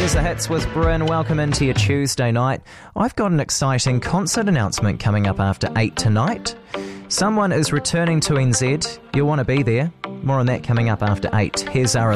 Here's the hits with Bryn. Welcome into your Tuesday night. I've got an exciting concert announcement coming up after 8 tonight. Someone is returning to NZ. You'll want to be there. More on that coming up after 8. Here's our